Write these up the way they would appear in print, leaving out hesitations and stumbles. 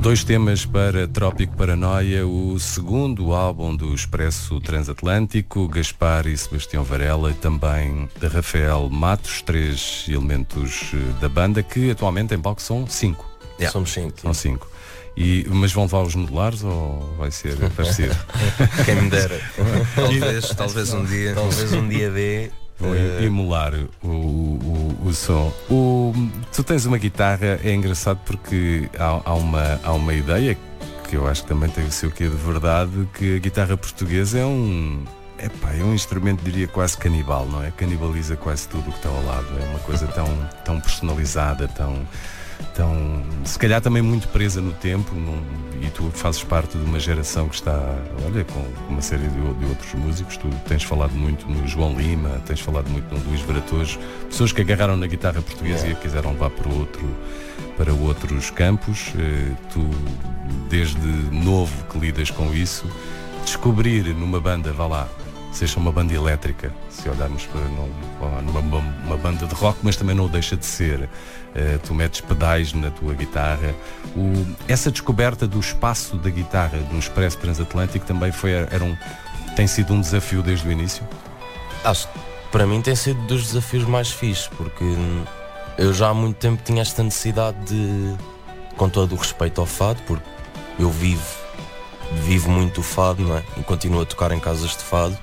Dois temas para Trópico Paranoia, o segundo álbum do Expresso Transatlântico, Gaspar e Sebastião Varela, e também de Rafael Matos, 3 elementos da banda, que atualmente em palco são 5. Somos 5. São 5. Mas vão levar os modulares ou vai ser parecido? Quem me dera. talvez um dia dê. Vou emular o som. Tu tens uma guitarra, é engraçado porque há uma ideia que eu acho que também tem o seu quê de verdade, que a guitarra portuguesa é um instrumento, diria, quase canibal, não é? Canibaliza quase tudo o que está ao lado. É uma coisa tão personalizada, tão se calhar também muito presa no tempo, e tu fazes parte de uma geração que está, olha, com uma série de outros músicos. Tu tens falado muito no João Lima, tens falado muito no Luís Varatojo, pessoas que agarraram na guitarra portuguesa e a quiseram levar para outros campos. Tu, desde novo que lidas com isso, descobrir numa banda, vá lá, seja uma banda elétrica, se olharmos para uma banda de rock, mas também não deixa de ser. Tu metes pedais na tua guitarra. Essa descoberta do espaço da guitarra no Expresso Transatlântico também tem sido um desafio desde o início? Acho que para mim tem sido dos desafios mais fixes, porque eu já há muito tempo tinha esta necessidade de, com todo o respeito ao fado, porque eu vivo muito o fado, não é? E continuo a tocar em casas de fado.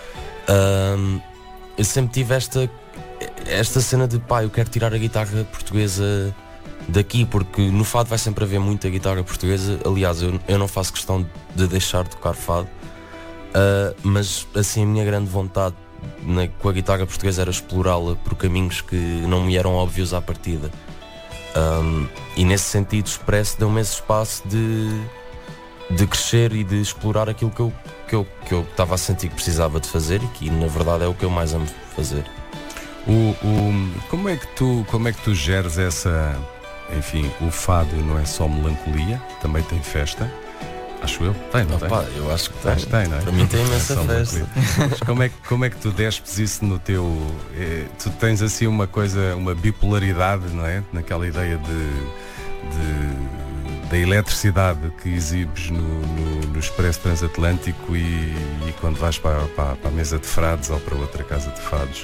Eu sempre tive esta cena de eu quero tirar a guitarra portuguesa daqui, porque no fado vai sempre haver muita guitarra portuguesa. Aliás, eu não faço questão de deixar de tocar fado, mas assim a minha grande vontade com a guitarra portuguesa era explorá-la por caminhos que não me eram óbvios à partida, e nesse sentido o Expresso deu-me esse espaço de crescer e de explorar aquilo que eu estava a sentir que precisava de fazer, e que na verdade é o que eu mais amo fazer. Como é que tu geres essa... Enfim, o fado não é só melancolia, também tem festa, acho eu. Tem, não tem? Eu acho que tem, não é? Para mim tem imensa festa. Mas como é que tu despes isso no teu... tu tens assim uma coisa, uma bipolaridade, não é? Naquela ideia da eletricidade que exibes no Expresso Transatlântico, e quando vais para a mesa de frades ou para outra casa de fados,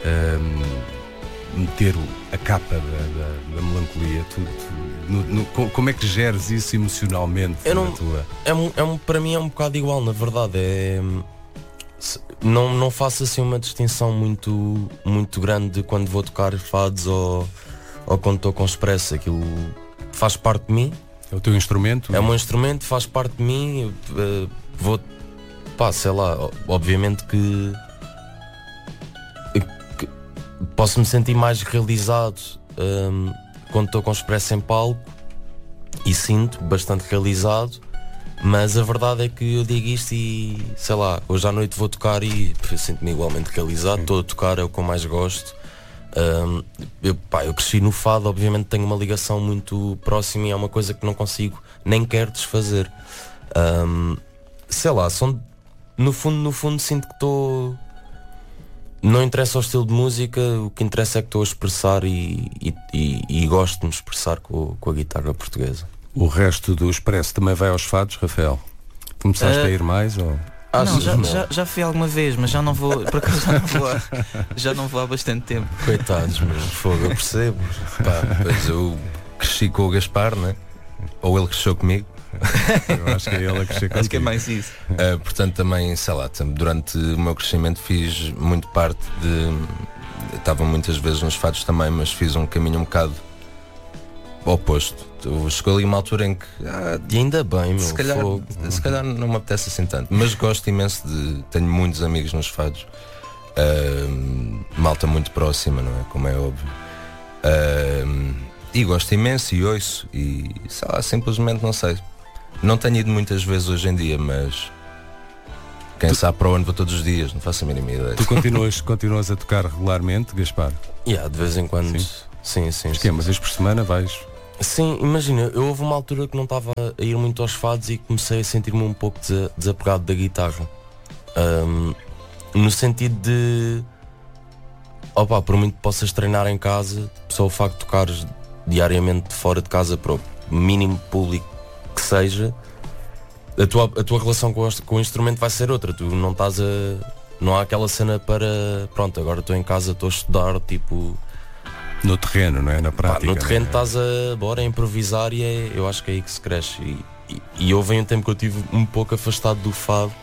meter a capa da melancolia, como é que geres isso emocionalmente? Para mim é um bocado igual, na verdade. Não faço assim uma distinção muito, muito grande de quando vou tocar fados ou quando estou com Expresso. Aquilo faz parte de mim. É o teu instrumento? É o meu instrumento, faz parte de mim. Sei lá, obviamente que posso me sentir mais realizado quando estou com Expresso em palco, e sinto bastante realizado, mas a verdade é que eu digo isto e, sei lá, hoje à noite vou tocar e sinto-me igualmente realizado. Estou a tocar, é o que eu mais gosto. Eu cresci no fado, obviamente tenho uma ligação muito próxima, e é uma coisa que não consigo nem quero desfazer. Sei lá, no fundo sinto que estou... Não interessa o estilo de música, o que interessa é que estou a expressar e gosto de me expressar com a guitarra portuguesa. O resto do Expresso também vai aos fados, Rafael? Começaste a ir mais? Ou... Já fui alguma vez, mas já não vou, por acaso já não vou há bastante tempo. Coitados, mas fogo, eu percebo. Pois eu cresci com o Gaspar, né? Ou ele cresceu comigo. Eu acho que é ele a crescer contigo. Acho que é mais isso. Portanto também, sei lá, durante o meu crescimento fiz muito parte estava muitas vezes nos fados também, mas fiz um caminho um bocado oposto. Chegou ali uma altura em que e ainda bem, meu, se calhar não me apetece assim tanto, mas gosto imenso tenho muitos amigos nos fados, malta muito próxima, não é? Como é óbvio, e gosto imenso e ouço, e sei lá, simplesmente não sei. Não tenho ido muitas vezes hoje em dia, mas quem sabe para o ano vou todos os dias, não faço a mínima ideia. Tu continuas a tocar regularmente, Gaspar? De vez em quando. Sim. Uma vez por semana vais? Sim, imagina, houve uma altura que não estava a ir muito aos fados e comecei a sentir-me um pouco desapegado da guitarra, no sentido de por muito que possas treinar em casa, só o facto de tocares diariamente fora de casa para o mínimo público seja, a tua relação com o instrumento vai ser outra. Tu não estás não há aquela cena para pronto, agora estou em casa, estou a estudar, tipo no terreno, não é? Na prática. No terreno estás a improvisar e eu acho que é aí que se cresce. E houve um tempo que eu estive um pouco afastado do fado,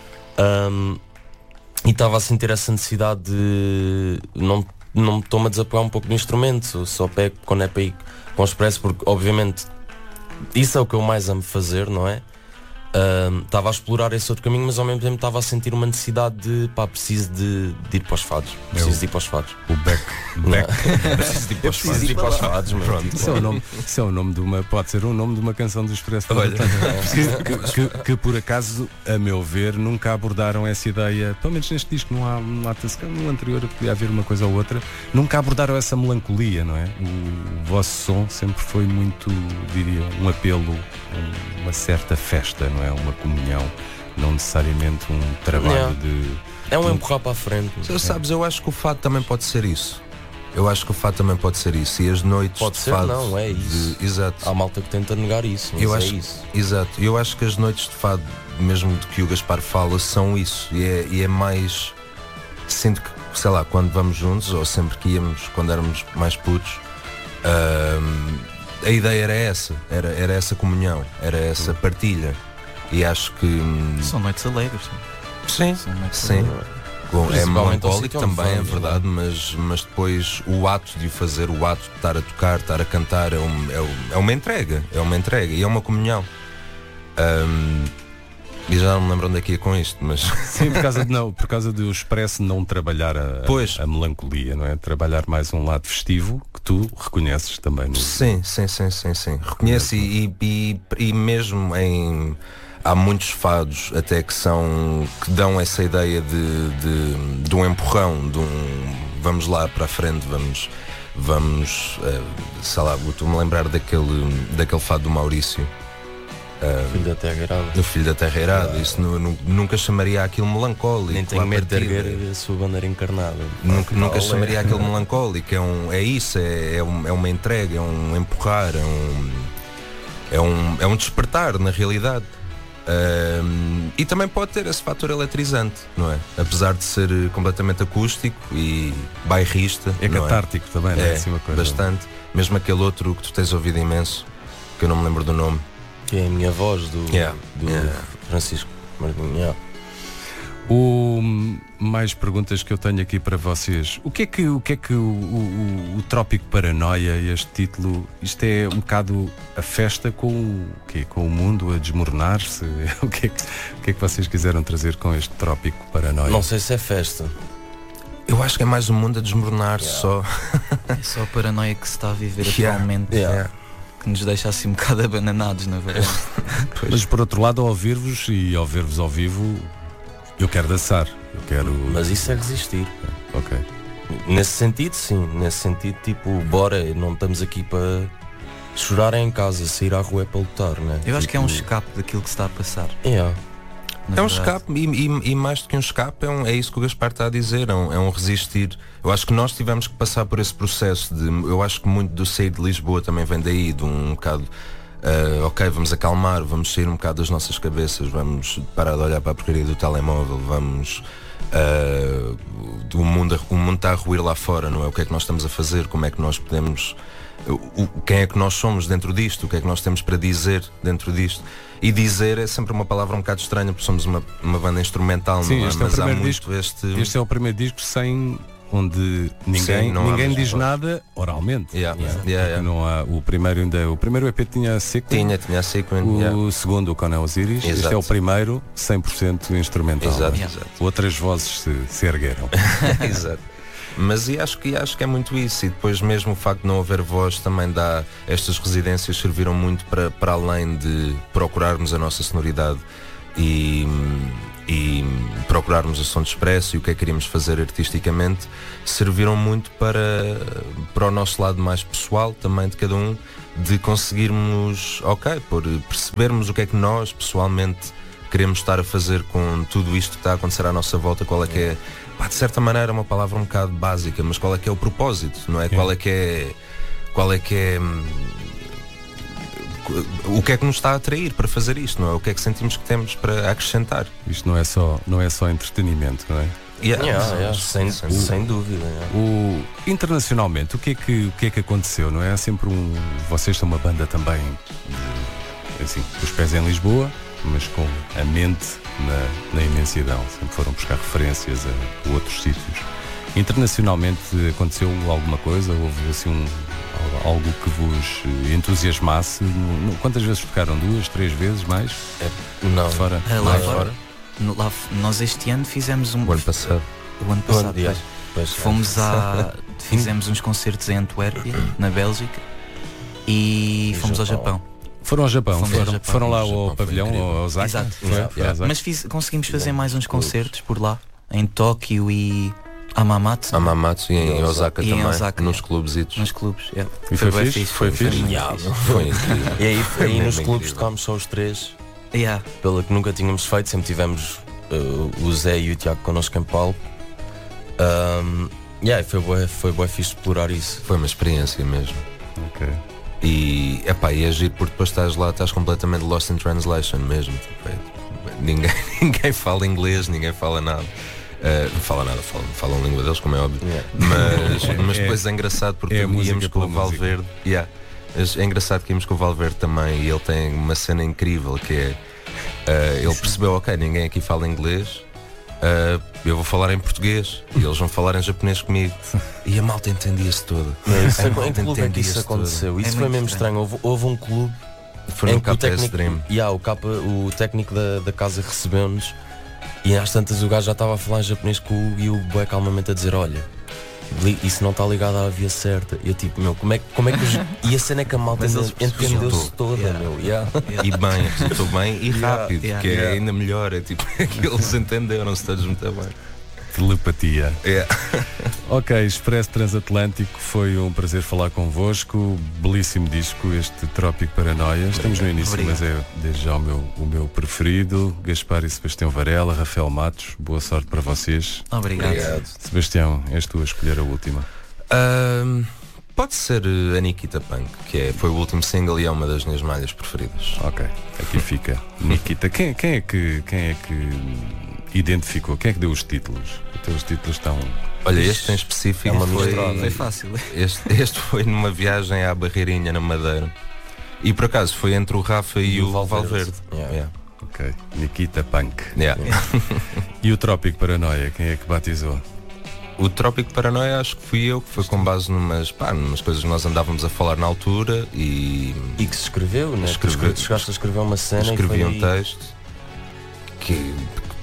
e estava a sentir essa necessidade de não estou-me a desapegar um pouco do instrumento, só pego quando é para ir com o expresso, porque obviamente isso é o que eu mais amo fazer, não é? Estava a explorar esse outro caminho, mas ao mesmo tempo estava a sentir uma necessidade de preciso de ir para os fados. Preciso de ir para os fados. O back. Preciso de ir para os fados. Isso é o nome de uma. Pode ser o nome de uma canção do Expresso. Que por acaso, a meu ver, nunca abordaram essa ideia. Pelo menos neste disco não há no anterior podia haver uma coisa ou outra. Nunca abordaram essa melancolia, não é? O vosso som sempre foi muito, diria, um apelo, uma certa festa, não é? Uma comunhão, não necessariamente um trabalho de... É um empurrar para a frente. Sabes, eu acho que o fado também pode ser isso. E as noites pode de ser, fado... não, é isso. Exato. Há malta que tenta negar isso, mas eu é acho, isso. Exato. Eu acho que as noites de fado, mesmo de que o Gaspar fala, são isso. E é mais... Sinto que, sei lá, quando vamos juntos, ou sempre que íamos, quando éramos mais putos, a ideia era essa. Era essa comunhão, era essa partilha. E acho que... São noites alegres. Sim. Bom, é melancólico também, é verdade, mas depois o ato de o fazer, o ato de estar a tocar, estar a cantar é uma entrega e é uma comunhão. E já não me lembro onde é que ia com isto, mas... Sim, por causa do Expresso não trabalhar a melancolia, não é? Trabalhar mais um lado festivo, que tu reconheces também. Sim. Reconheço e mesmo em... Há muitos fados até que dão essa ideia de um empurrão, de um vamos lá para a frente, vamos sei lá, estou-me a lembrar daquele fado do Maurício. Filho da Terra Irada. No Filho da Terra Irada. Isso nunca chamaria aquilo melancólico. Nem tenho medo de erguer a sua bandeira encarnada. Nunca chamaria aquilo melancólico. É isso, é uma entrega, é um empurrar, é um despertar na realidade. E também pode ter esse fator eletrizante, não é? Apesar de ser completamente acústico e bairrista. É catártico também, não é? Assim uma coisa. Bastante. Mesmo aquele outro que tu tens ouvido imenso, que eu não me lembro do nome. Que é a minha voz do Francisco Martinho. Mais perguntas que eu tenho aqui para vocês. O que é que o Trópico Paranoia, este título, isto é um bocado a festa com o mundo a desmoronar-se? O que é que vocês quiseram trazer com este Trópico Paranoia? Não sei se é festa. Eu acho que é mais o mundo a desmoronar-se só. É só a paranoia que se está a viver atualmente. Que nos deixa assim um bocado abananados, na verdade. Mas por outro lado, ao ouvir-vos ao vivo, eu quero dançar. Mas isso é resistir. Ok. Nesse sentido, sim. Nesse sentido, tipo, bora, não estamos aqui para chorar em casa, sair à rua é para lutar, né? Eu acho que é um escape daquilo que se está a passar. É um escape e mais do que um escape é isso que o Gaspar está a dizer, é um resistir. Eu acho que nós tivemos que passar por esse processo eu acho que muito do sair de Lisboa também vem daí, de um bocado ok, vamos acalmar, vamos sair um bocado das nossas cabeças, vamos parar de olhar para a porcaria do telemóvel, vamos o mundo está a ruir lá fora, não é? O que é que nós estamos a fazer, como é que nós podemos, quem é que nós somos dentro disto, o que é que nós temos para dizer dentro disto. E dizer é sempre uma palavra um bocado estranha, porque somos uma banda instrumental. Sim, não é? Mas há muito disco, este é o primeiro disco onde ninguém diz nada oralmente. Não há, o primeiro EP tinha Sequin. Tinha Sequin. O segundo, o Conan Osiris. Este é o primeiro 100% instrumental. Exato. Outras vozes se ergueram. Exato. Mas acho que é muito isso. E depois mesmo o facto de não haver voz também dá. Estas residências serviram muito para além de procurarmos a nossa sonoridade e procurarmos o som de expresso e o que é que queríamos fazer artisticamente, serviram muito para o nosso lado mais pessoal também de cada um, de conseguirmos, percebermos o que é que nós pessoalmente queremos estar a fazer com tudo isto que está a acontecer à nossa volta, qual é que é, de certa maneira uma palavra um bocado básica, mas qual é que é o propósito, não é? Qual é que é o que é que nos está a atrair para fazer isto, não é? O que é que sentimos que temos para acrescentar? Isto não é só entretenimento, não é? Sem dúvida. Internacionalmente, o que é que aconteceu? Não é? Há sempre vocês são uma banda também assim, com os pés em Lisboa, mas com a mente na imensidão. Sempre foram buscar referências a outros sítios. Internacionalmente aconteceu alguma coisa? Houve assim algo que vos entusiasmasse? Quantas vezes tocaram? 2, 3 vezes mais? Não. Fora? Lá fora. Nós este ano fizemos O ano passado. Fizemos uns concertos em Antuérpia, na Bélgica, e fomos ao Japão. Foram ao Japão? Foram lá ao pavilhão, ao Osaka? Exato. Osaka. Mas conseguimos fazer mais uns concertos por lá, em Tóquio e Hamamatsu. E em Osaka E em também, Osaka, nos clubesitos. Nos clubes, E foi bué fixe? Foi fixe? muito Yeah. fixe. Foi incrível. E aí nos mesmo clubes incrível. tocámos só os 3, Yeah. pela que nunca tínhamos feito, sempre tivemos o Zé e o Tiago connosco em palco. Foi bué fixe explorar isso. Foi uma experiência mesmo. Ok. E é giro porque depois estás completamente lost in translation mesmo. Tipo, ninguém fala inglês, ninguém fala nada. Não fala nada, falam a língua deles, como é óbvio. Yeah. Mas depois é engraçado porque a música íamos com o pela música. Valverde. É engraçado que íamos com o Valverde também e ele tem uma cena incrível que é ele percebeu, ok, ninguém aqui fala inglês, eu vou falar em português e eles vão falar em japonês comigo. E a malta entendia-se toda. Em que clube é que isso aconteceu? Isso foi muito mesmo estranho. Houve um clube Foi em no que o KS técnico, Dream. o técnico da casa recebeu-nos e às tantas o gajo já estava a falar em japonês com o Hugo e o Hugo bué calmamente a dizer, olha, isso não está ligado à via certa. E eu tipo, como é que e a cena é que a malta Mas eles entendeu-se resultou. toda, Yeah. meu. Yeah. E bem, resultou bem e rápido, que é yeah. ainda melhor. É tipo, que eles entenderam-se todos muito bem. Telepatia. É. Ok, Expresso Transatlântico, foi um prazer falar convosco. Belíssimo disco, este Trópico Paranoia. Estamos no início, Obrigado. mas é desde já o meu preferido. Gaspar e Sebastião Varela, Rafael Matos, boa sorte para vocês. Obrigado. Sebastião, és tu a escolher a última. Pode ser a Nikita Punk, que foi o último single e é uma das minhas malhas preferidas. Ok, aqui fica. Nikita, quem é que identificou? Quem é que deu os títulos? Os títulos estão... Olha, este em específico É uma foi, misturada. Foi fácil. este foi numa viagem à Barreirinha, na Madeira. E por acaso foi entre o Rafa e o Valverde. Yeah. Ok, Nikita Punk. Yeah. E o Trópico Paranoia, quem é que batizou? O Trópico Paranoia acho que fui eu, que foi com base numas coisas que nós andávamos a falar na altura e E que se escreveu, né? Escreveu. Tu chegaste a escrever uma cena escrevi e foi um texto que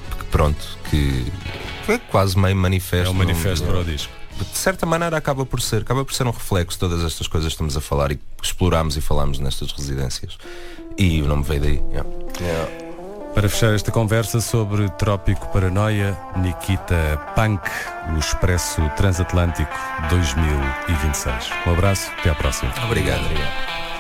foi quase meio manifesto. É um manifesto para o disco. De certa maneira acaba por ser um reflexo de todas estas coisas que estamos a falar e que explorámos e falámos nestas residências. E o nome veio daí. Yeah. Para fechar esta conversa sobre Trópico Paranoia, Nikita Punk, o Expresso Transatlântico 2026. Um abraço, até à próxima. Obrigado.